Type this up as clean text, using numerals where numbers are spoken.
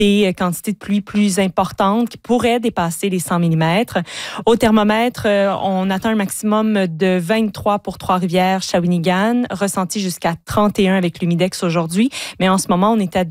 des quantités de pluie plus importantes qui pourraient dépasser les 100 mm. Au thermomètre, on atteint un maximum de 23 pour Trois-Rivières, Shawinigan, ressenti jusqu'à 31 avec l'humidex aujourd'hui. Mais en ce moment, on est à